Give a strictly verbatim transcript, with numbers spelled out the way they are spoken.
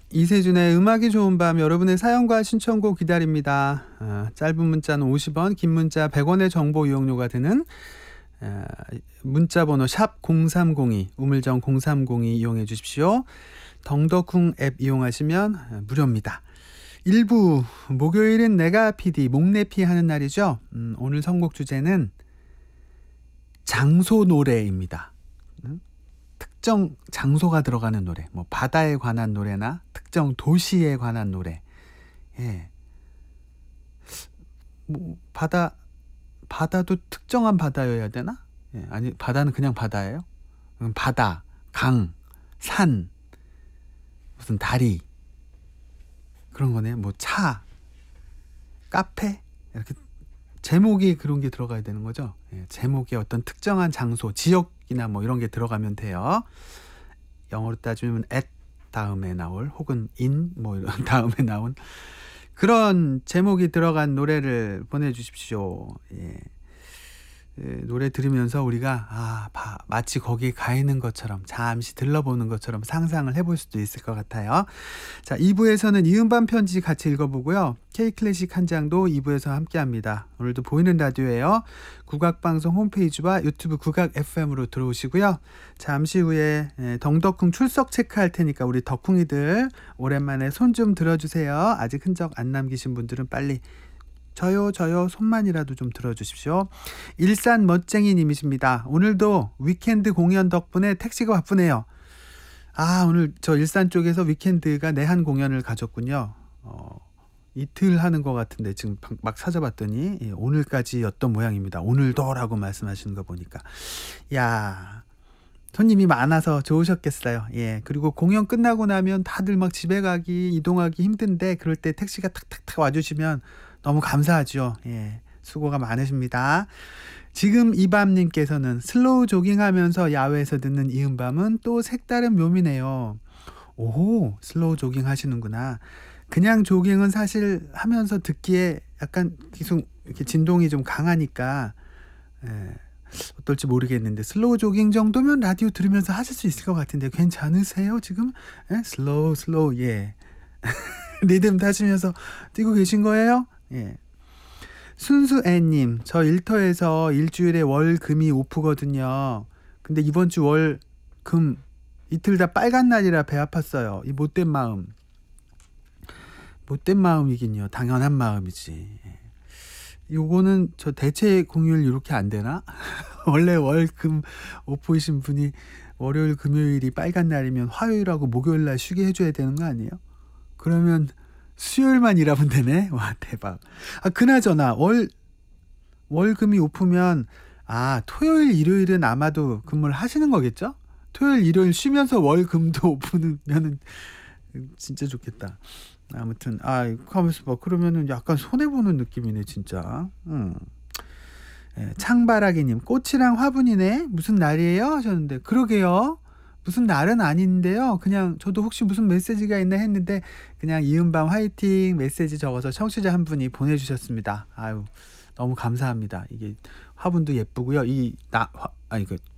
이세준의 음악이 좋은 밤, 여러분의 사연과 신청곡 기다립니다. 아, 짧은 문자는 오십 원, 긴 문자 백 원의 정보 이용료가 드는 아, 문자번호 샵 공삼공이, 우물정 공삼공이 이용해 주십시오. 덩더쿵 앱 이용하시면 아, 무료입니다. 일 부 목요일은 내가 피디 목내피 하는 날이죠. 음, 오늘 선곡 주제는 장소 노래입니다. 음? 특정 장소가 들어가는 노래, 뭐 바다에 관한 노래나 특정 도시에 관한 노래. 예. 뭐 바다 바다도 특정한 바다여야 되나? 예. 아니, 바다는 그냥 바다예요. 음, 바다, 강, 산, 무슨 다리, 그런 거네. 뭐 차, 카페, 이렇게 제목이 그런 게 들어가야 되는 거죠. 예. 제목에 어떤 특정한 장소, 지역이나 뭐 이런 게 들어가면 돼요. 영어로 따지면 at 다음에 나올, 혹은 in 뭐 이런 다음에 나온 그런 제목이 들어간 노래를 보내주십시오. 예. 예, 노래 들으면서 우리가 아, 바, 마치 거기에 가 있는 것처럼, 잠시 들러보는 것처럼 상상을 해볼 수도 있을 것 같아요. 자, 이 부에서는 이음반 편지 같이 읽어보고요. K클래식 한 장도 이 부에서 함께합니다. 오늘도 보이는 라디오예요. 국악방송 홈페이지와 유튜브 국악 에프엠으로 들어오시고요. 잠시 후에 예, 덩덕쿵 출석 체크할 테니까 우리 덕쿵이들 오랜만에 손 좀 들어주세요. 아직 흔적 안 남기신 분들은 빨리 저요 저요 손만이라도 좀 들어주십시오. 일산 멋쟁이님이십니다. 오늘도 위켄드 공연 덕분에 택시가 바쁘네요. 아, 오늘 저 일산 쪽에서 위켄드가 내한 공연을 가졌군요. 어, 이틀 하는 것 같은데 지금 막 찾아봤더니 예, 오늘까지였던 모양입니다. 오늘도라고 말씀하시는 거 보니까, 야, 손님이 많아서 좋으셨겠어요. 예, 그리고 공연 끝나고 나면 다들 막 집에 가기, 이동하기 힘든데 그럴 때 택시가 탁탁탁 와주시면 너무 감사하죠. 예, 수고가 많으십니다. 지금 이밤님께서는 슬로우 조깅하면서 야외에서 듣는 이 음밤은 또 색다른 묘미네요. 오호, 슬로우 조깅 하시는구나. 그냥 조깅은 사실 하면서 듣기에 약간 계속 이렇게 진동이 좀 강하니까 예, 어떨지 모르겠는데 슬로우 조깅 정도면 라디오 들으면서 하실 수 있을 것 같은데 괜찮으세요 지금? 예? 슬로우 슬로우 예. 리듬 타시면서 뛰고 계신 거예요? 예. 순수애님, 저 일터에서 일주일에 월, 금이 오프거든요. 근데 이번 주 월, 금 이틀 다 빨간 날이라 배 아팠어요. 이 못된 마음. 못된 마음이긴요. 당연한 마음이지. 요거는 저 대체 공휴일 이렇게 안 되나? 원래 월, 금 오프이신 분이 월요일, 금요일이 빨간 날이면 화요일하고 목요일 날 쉬게 해줘야 되는 거 아니에요? 그러면 수요일만 일하면 되네? 와, 대박. 아, 그나저나 월, 월금이 오프면 아, 토요일, 일요일은 아마도 근무를 하시는 거겠죠? 토요일, 일요일 쉬면서 월금도 오프면은 진짜 좋겠다. 아무튼 아, 가만있어 봐. 그러면은 약간 손해보는 느낌이네 진짜. 음. 예, 창바라기님, 꽃이랑 화분이네. 무슨 날이에요? 하셨는데 그러게요. 무슨 날은 아닌데요. 그냥 저도 혹시 무슨 메시지가 있나 했는데 그냥 이음밤 화이팅 메시지 적어서 청취자 한 분이 보내주셨습니다. 아유, 너무 감사합니다. 이게 화분도 예쁘고요. 이 나 아니 그